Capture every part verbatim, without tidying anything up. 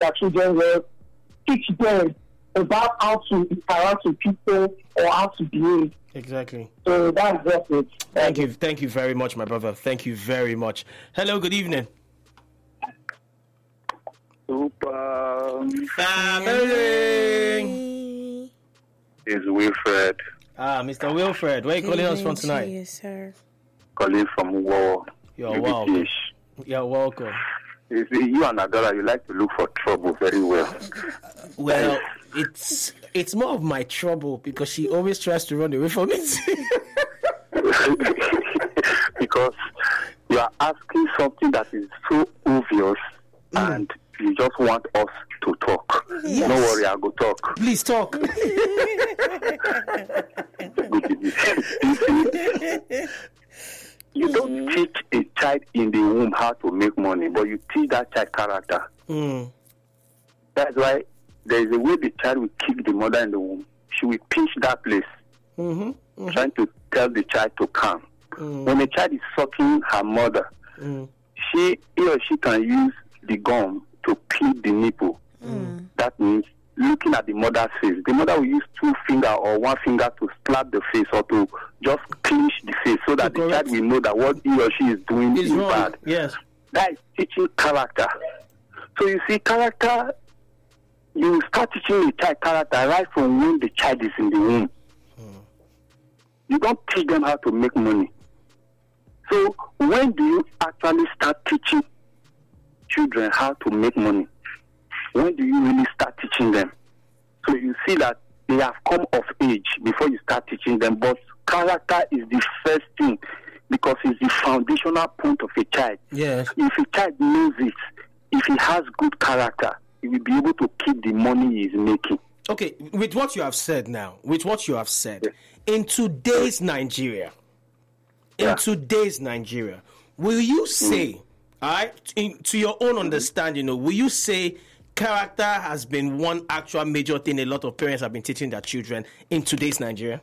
their children well, teach them about how to interact with people or how to behave. Exactly. So that's just it. Thank you. Thank you very much, my brother. Thank you very much. Hello, good evening. Super family. Is Wilfred. Ah, Mister Wilfred. Where are you calling us from tonight? Yes, sir. Calling from War. You're welcome. You're welcome. You see, you and Adora, you like to look for trouble very well. Well, it's it's more of my trouble because she always tries to run away from it. Because you are asking something that is so obvious mm. and you just want us to talk. Yes. No worry, I'll go talk. Please talk. You don't teach a child in the womb how to make money, but you teach that child character. Mm. That's why there is a way the child will kick the mother in the womb. She will pinch that place, mm-hmm. Mm-hmm. trying to tell the child to calm. Mm. When a child is sucking her mother, mm. she he or she can use the gum to clip the nipple. Mm. That means looking at the mother's face. The mother will use two fingers or one finger to slap the face or to just clinch the face so that the child will know that what he or she is doing it's is wrong. bad. Yes. That is teaching character. So you see, character, you start teaching the child character right from when the child is in the womb. Mm. You don't teach them how to make money. So when do you actually start teaching children how to make money? When do you really start teaching them? So you see that they have come of age before you start teaching them. But character is the first thing because it's the foundational point of a child. Yes. If a child knows it, if he has good character, he will be able to keep the money he is making. Okay, with what you have said now, with what you have said, yes. in today's Nigeria, in yeah. today's Nigeria, will you say, mm. all right, in, to your own understanding, you know, will you say character has been one actual major thing a lot of parents have been teaching their children in today's Nigeria?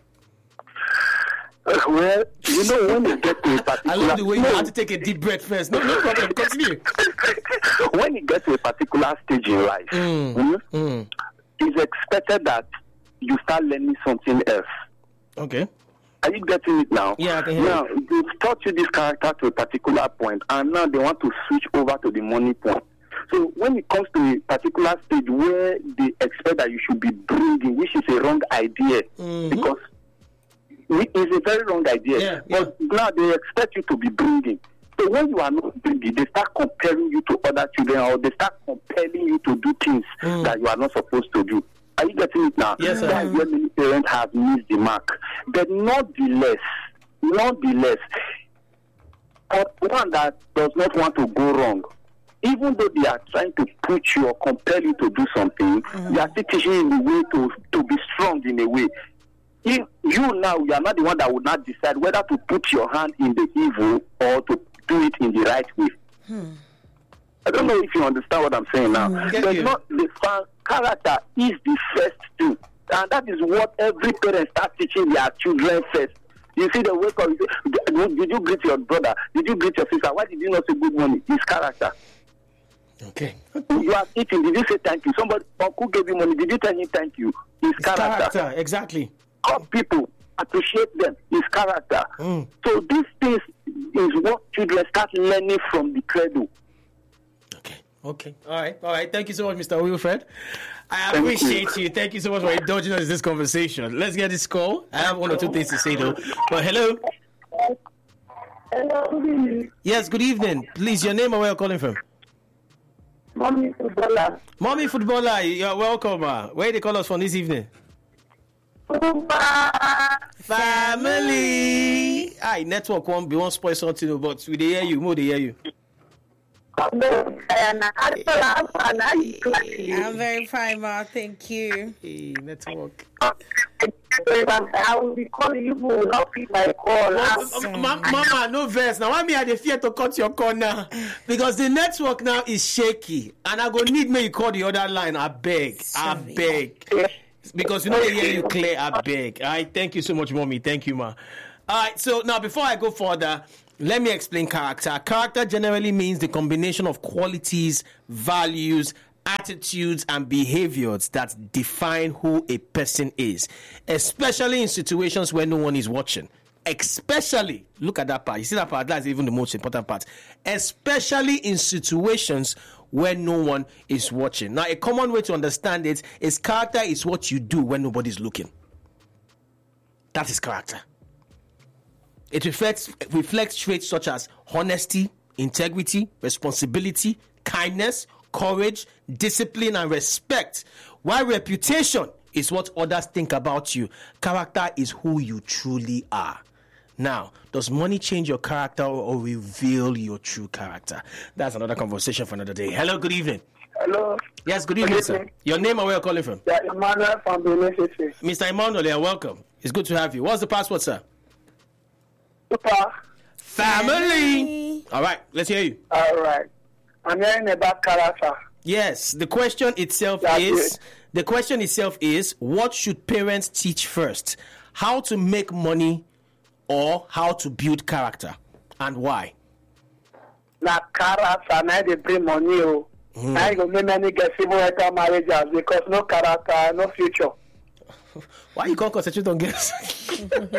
Uh, well, you know, when you get to a particular... I love the way you have to take a deep breath first. No, no problem. Continue. When you get to a particular stage in life, mm. Mm, Mm. it's expected that you start learning something else. Okay. Are you getting it now? Yeah, I can hear now, you. Now, they've taught you this character to a particular point, and now they want to switch over to the money point. So when it comes to a particular stage where they expect that you should be bringing, which is a wrong idea, mm-hmm. because it's a very wrong idea. Yeah, but yeah. now they expect you to be bringing. So when you are not bringing, they start comparing you to other children, or they start compelling you to do things mm. that you are not supposed to do. Are you getting it now? Yes, sir. That's where many parents have missed the mark. But nonetheless, nonetheless, one that does not want to go wrong, even though they are trying to push you or compel you to do something, mm. they are still teaching you in the way to, to be strong in a way. If you now, you are not the one that would not decide whether to put your hand in the evil or to do it in the right way. Hmm. I don't know if you understand what I'm saying now. Mm, but not the fan character is the first thing. And that is what every parent starts teaching their children first. You see the wake up, you say, did you greet your brother? Did you greet your sister? Why did you not say good morning? His character. Okay. You are eating, did you say thank you? Somebody, uncle gave you money, did you tell him thank you? His character. character. Exactly. All people, appreciate them, his character. Mm. So these things is what children start learning from the cradle. Okay. Okay. All right. All right. Thank you so much, Mister Wilfred. I Thank appreciate you. you. Thank you so much for indulging us in this conversation. Let's get this call. I have one or two things to say though. But hello. Hello. Yes. Good evening. Please, your name and where you're calling from. Mommy footballer. Mommy footballer. You're welcome. Uh. Where they call us from this evening? Family. Aye, network won't be one spoil something, but we they hear you, more they hear you. I'm very fine, ma. Thank you. Hey, network. I will be calling you who will not pick my call. Ma- ma- Mama, no verse. Now, why me I dey fear to cut your call now? Because the network now is shaky, and I go need me you call the other line. I beg, I beg. Because you know they hear you clear, I beg. All right, thank you so much, mommy. Thank you, ma. All right, so now before I go further, let me explain character. Character generally means the combination of qualities, values, attitudes and behaviors that define who a person is, especially in situations where no one is watching. Especially, look at that part. You see that part? That's even the most important part. Especially in situations where no one is watching. Now, a common way to understand it is character is what you do when nobody's looking. That is character. It reflects reflects traits such as honesty, integrity, responsibility, kindness, courage, discipline, and respect. While reputation is what others think about you, character is who you truly are. Now, does money change your character or reveal your true character? That's another conversation for another day. Hello, good evening. Hello. Yes, good evening, good evening. Sir. Your name and where you're calling from? Yeah, Emmanuel from Benin City. Mister Emmanuel, you're welcome. It's good to have you. What's the password, sir? Super. Family. All right, let's hear you. All right. I'm hearing about character. Yes, the question itself That's is it. the question itself is what should parents teach first? How to make money or how to build character, and why? Na character, now they bring money. Oh. Mm. Now you go make many get civil enter marriages because no character, no future. Why you can't concentrate on girls?